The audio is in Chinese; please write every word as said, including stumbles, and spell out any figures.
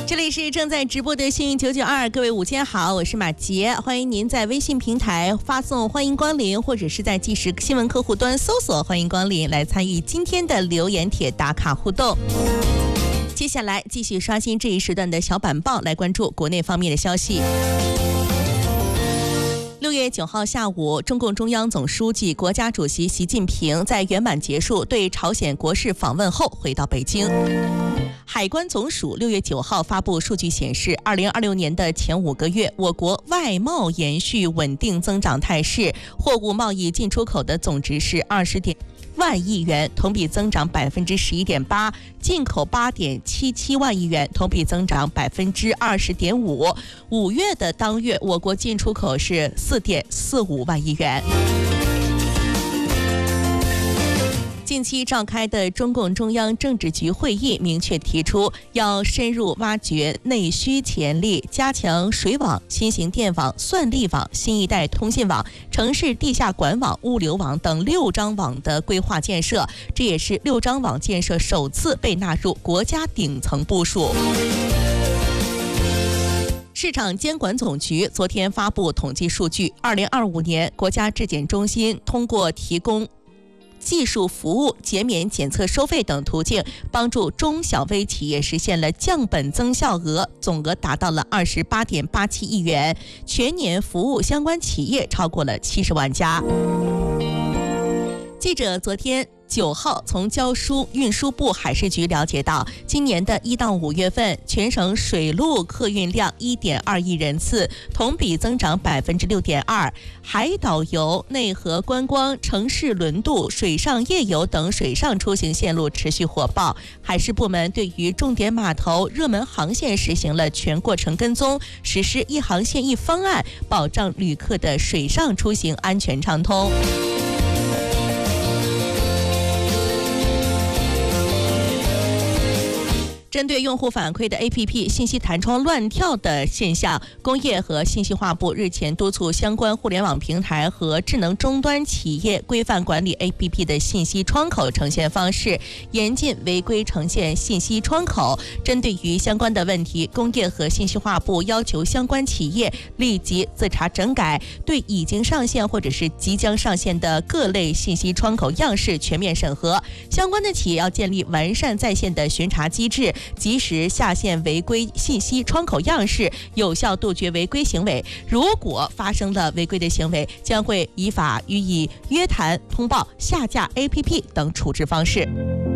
这里是正在直播的幸运九九二，各位午间好，我是马杰，欢迎您在微信平台发送欢迎光临，或者是在即时新闻客户端搜索欢迎光临，来参与今天的留言帖打卡互动。接下来继续刷新这一时段的小板报，来关注国内方面的消息。六月九号下午，中共中央总书记、国家主席习近平在圆满结束对朝鲜国事访问后回到北京。海关总署六月九号发布数据显示，二零二六年的前五个月，我国外贸延续稳定增长态势，货物贸易进出口的总值是二十点万亿元，同比增长百分之十一点八；进口八点七七万亿元，同比增长百分之二十点五。五月的当月，我国进出口是四点四五万亿元。近期召开的中共中央政治局会议明确提出，要深入挖掘内需潜力，加强水网、新型电网、算力网、新一代通信网、城市地下管网、物流网等六张网的规划建设。这也是六张网建设首次被纳入国家顶层部署。市场监管总局昨天发布统计数据，二零二五年国家质检中心通过提供技术服务、减免检测收费等途径，帮助中小微企业实现了降本增效额，总额达到了二十八点八七亿元，全年服务相关企业超过了七十万家。记者昨天九号从交通运输部海事局了解到，今年的一到五月份，全省水陆客运量一点二亿人次，同比增长百分之六点二。海岛游、内河观光、城市轮渡、水上夜游等水上出行线路持续火爆。海事部门对于重点码头、热门航线实行了全过程跟踪，实施一航线一方案，保障旅客的水上出行安全畅通。针对用户反馈的 A P P 信息弹窗乱跳的现象，工业和信息化部日前督促相关互联网平台和智能终端企业规范管理 A P P 的信息窗口呈现方式，严禁违规呈现信息窗口。针对于相关的问题，工业和信息化部要求相关企业立即自查整改，对已经上线或者是即将上线的各类信息窗口样式全面审核。相关的企业要建立完善在线的巡查机制，及时下线违规信息窗口样式，有效杜绝违规行为。如果发生了违规的行为，将会依法予以约谈、通报、下架 A P P 等处置方式。